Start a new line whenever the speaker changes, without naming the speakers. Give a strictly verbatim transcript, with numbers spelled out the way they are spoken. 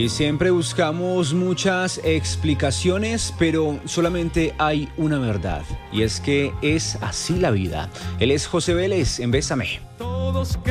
Y siempre buscamos muchas explicaciones, pero solamente hay una verdad. Y es que es así la vida. Él es José Vélez en Bésame.
Todos que